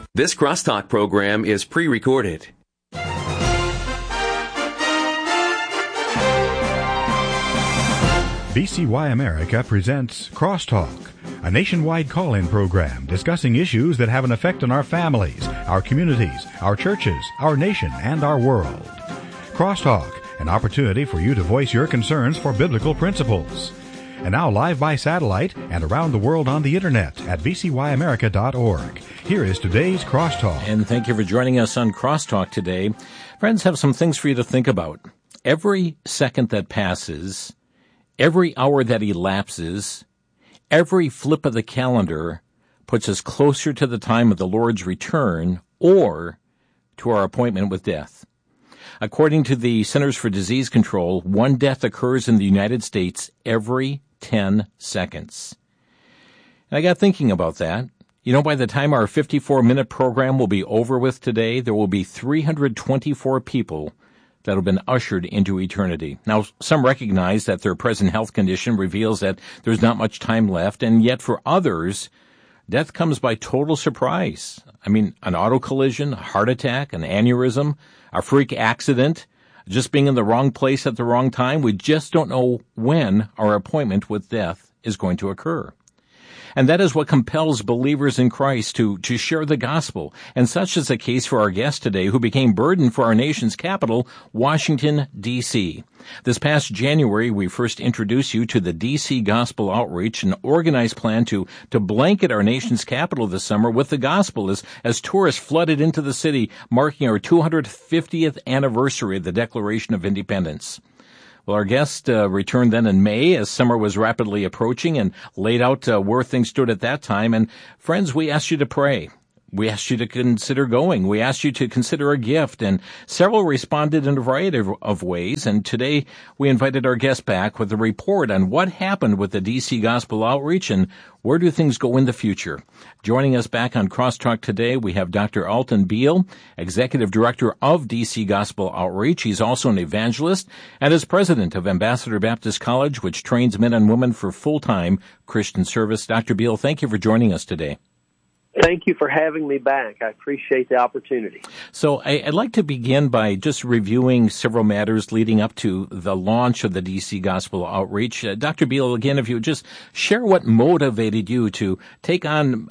This Crosstalk program is pre-recorded. VCY America presents Crosstalk, a nationwide call-in program discussing issues that have an effect on our families, our communities, our churches, our nation, and our world. Crosstalk, an opportunity for you to voice your concerns for biblical principles. And now live by satellite and around the world on the internet at vcyamerica.org. Here is today's Crosstalk. And thank you for joining us on Crosstalk today. Friends, have some things for you to think about. Every second that passes, every hour that elapses, every flip of the calendar puts us closer to the time of the Lord's return or to our appointment with death. According to the Centers for Disease Control, one death occurs in the United States every 10 seconds. And I got thinking about that. You know, by the time our 54-minute program will be over with today, there will be 324 people that have been ushered into eternity. Now, some recognize that their present health condition reveals that there's not much time left, and yet for others, death comes by total surprise. I mean, an auto collision, a heart attack, an aneurysm, a freak accident, just being in the wrong place at the wrong time. We just don't know when our appointment with death is going to occur. And that is what compels believers in Christ to share the gospel. And such is the case for our guest today, who became burden for our nation's capital, Washington, D.C. This past January, we first introduced you to the D.C. Gospel Outreach, an organized plan to blanket our nation's capital this summer with the gospel as tourists flooded into the city, marking our 250th anniversary of the Declaration of Independence. Well, our guest returned then in May as summer was rapidly approaching and laid out where things stood at that time. And friends, we asked you to pray. We asked you to consider going. We asked you to consider a gift, and several responded in a variety of ways. And today we invited our guest back with a report on what happened with the DC Gospel Outreach and where do things go in the future. Joining us back on Crosstalk today, we have Dr. Alton Beal, Executive Director of DC Gospel Outreach. He's also an evangelist and is president of Ambassador Baptist College, which trains men and women for full-time Christian service. Dr. Beal, thank you for joining us today. Thank you for having me back. I appreciate the opportunity. So I'd like to begin by just reviewing several matters leading up to the launch of the DC Gospel Outreach. Dr. Beal, again, if you would just share what motivated you to take on,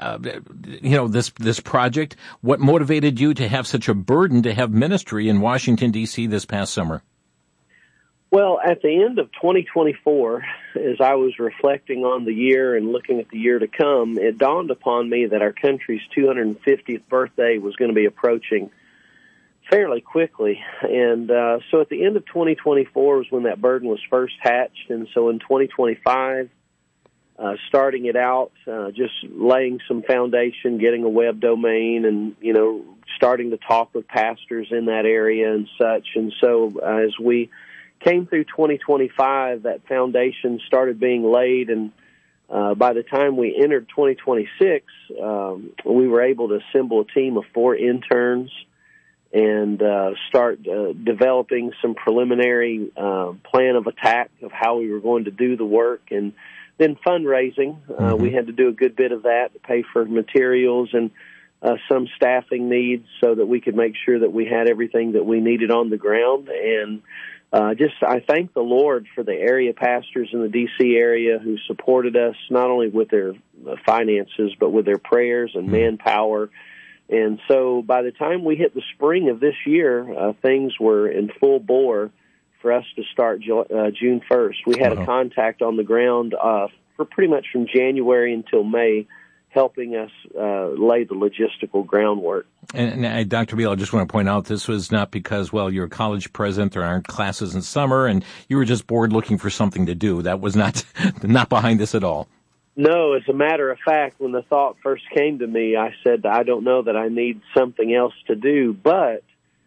this project, what motivated you to have such a burden to have ministry in Washington, D.C. this past summer. Well, at the end of 2024, as I was reflecting on the year and looking at the year to come, it dawned upon me that our country's 250th birthday was going to be approaching fairly quickly. And so at the end of 2024 was when that burden was first hatched. And so in 2025, starting it out, just laying some foundation, getting a web domain and, starting to talk with pastors in that area and such. And so as we came through 2025, that foundation started being laid, and by the time we entered 2026, we were able to assemble a team of 4 interns and start developing some preliminary plan of attack of how we were going to do the work, and then fundraising. We had to do a good bit of that to pay for materials and some staffing needs so that we could make sure that we had everything that we needed on the ground. And I thank the Lord for the area pastors in the D.C. area who supported us not only with their finances, but with their prayers and manpower. And so by the time we hit the spring of this year, things were in full bore for us to start June 1st. We had a contact on the ground for pretty much from January until May, helping us lay the logistical groundwork. And Dr. Beal, I just want to point out, this was not because, you're a college president, there aren't classes in summer, and you were just bored looking for something to do. That was not behind this at all. No, as a matter of fact, when the thought first came to me, I said, I don't know that I need something else to do, but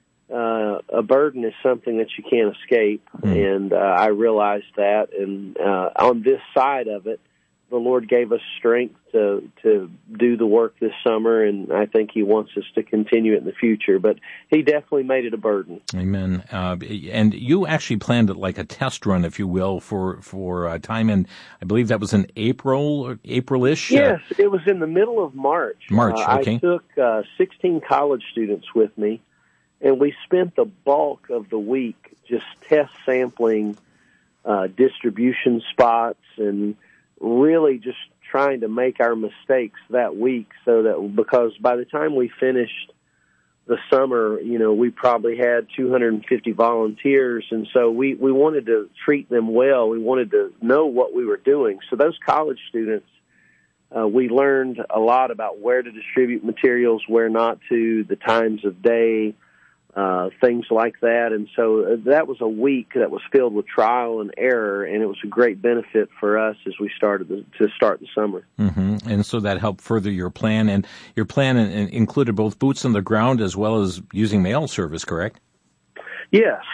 a burden is something that you can't escape, and I realized that, and on this side of it, the Lord gave us strength to do the work this summer, and I think He wants us to continue it in the future. But He definitely made it a burden. Amen. And you actually planned it like a test run, if you will, for time in, I believe that was in April-ish? Yes, it was in the middle of March. Okay. I took 16 college students with me, and we spent the bulk of the week just test sampling distribution spots and really just trying to make our mistakes that week, so that because by the time we finished the summer, we probably had 250 volunteers, and so we wanted to treat them well. We wanted to know what we were doing. So those college students, we learned a lot about where to distribute materials, where not to, the times of day, things like that. And so that was a week that was filled with trial and error, and it was a great benefit for us as we started to start the summer. Mm-hmm. And so that helped further your plan, and your plan included both boots on the ground as well as using mail service, correct? Yes.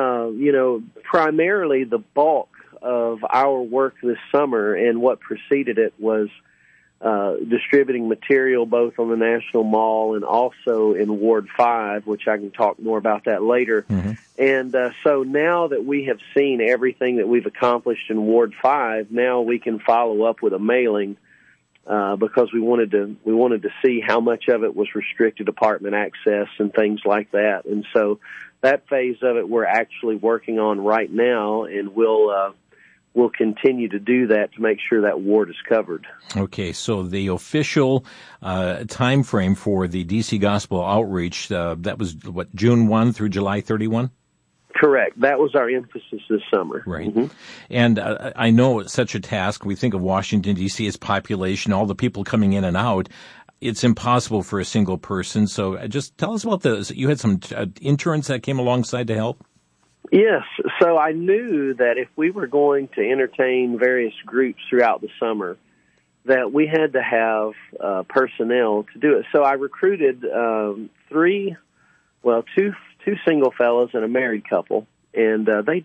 Primarily the bulk of our work this summer and what preceded it was distributing material both on the National Mall and also in Ward 5, which I can talk more about that later. Mm-hmm. And so now that we have seen everything that we've accomplished in Ward 5, now we can follow up with a mailing because we wanted to see how much of it was restricted apartment access and things like that. And so that phase of it we're actually working on right now, and we'll continue to do that to make sure that ward is covered. Okay, so the official time frame for the DC Gospel Outreach, that was, June 1 through July 31? Correct. That was our emphasis this summer. Right. Mm-hmm. And I know it's such a task. We think of Washington, D.C. as population, all the people coming in and out. It's impossible for a single person. So just tell us about you had some interns that came alongside to help? Yes. So I knew that if we were going to entertain various groups throughout the summer, that we had to have personnel to do it. So I recruited two single fellows and a married couple, and they